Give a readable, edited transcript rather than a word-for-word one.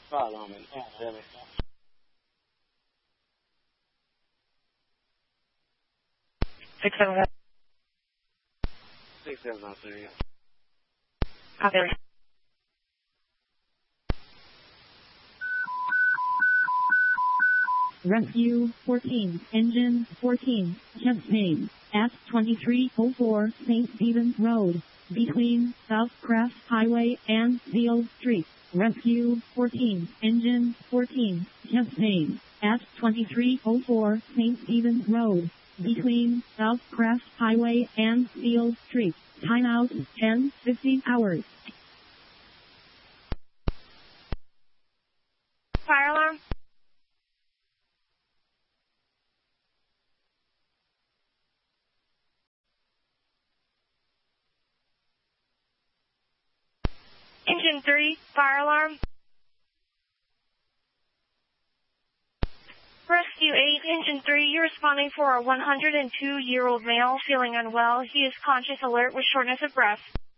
fire alarm in. Oh, damn it. 679. 6793. Copy. Rescue 14, Engine 14, chest pain, at 2304 St. Stephen's Road, between South Crest Highway and Field Street. Rescue 14, Engine 14, chest pain, at 2304 St. Stephen's Road, between South Crest Highway and Field Street. Timeout 10:50 hours. Fire alarm. Engine 3, fire alarm. Rescue 8, Engine 3, you're responding for a 102-year-old male feeling unwell. He is conscious, alert, with shortness of breath.